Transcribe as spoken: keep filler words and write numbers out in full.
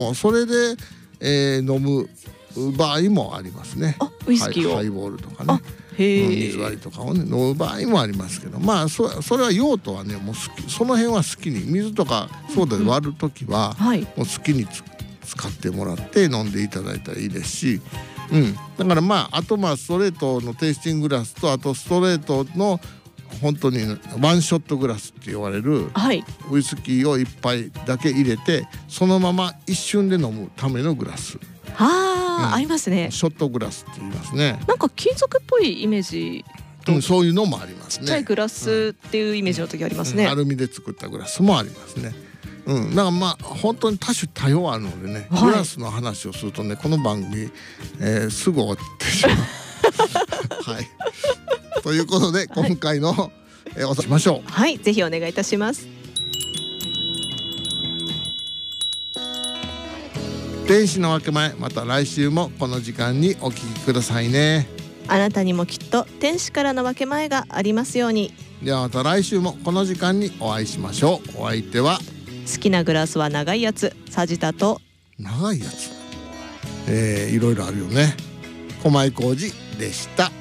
それで、えー、飲む場合もありますね。 あ、ウイスキーを、 ハイ、ハイボールとかね、 へうん、水割りとかをね飲む場合もありますけど、まあ そ, それは用途はねもう好き、その辺は好きに水とかソーダで割る時は、うんうん、はい、もう好きにつ使ってもらって飲んでいただいたらいいですし、うん、だからまああとまあストレートのテイスティンググラスと、あとストレートの本当にワンショットグラスって言われる、はい、ウイスキーを一杯だけ入れてそのまま一瞬で飲むためのグラス。 はあ、うん、ありますね。 ショットグラスって言いますね。 なんか金属っぽいイメージ、 うん、そういうのもありますね。 ちっちゃいグラスっていうイメージの時ありますね、 うんうん、アルミで作ったグラスもありますね。うん、だからまあ本当に多種多様あるのでね、はい、グラスの話をするとねこの番組、えー、すぐ終わってしまうはい、ということで今回の、はい、えー、おさしましょう。 はい、ぜひお願いいたします。 天使の分け前、また来週もこの時間にお聞きくださいね。 あなたにもきっと天使からの分け前がありますように。 ではまた来週もこの時間にお会いしましょう。お相手は好きなグラスは長いやつ、サジタと。 長いやつ、えー、いろいろあるよね。小前浩二でした。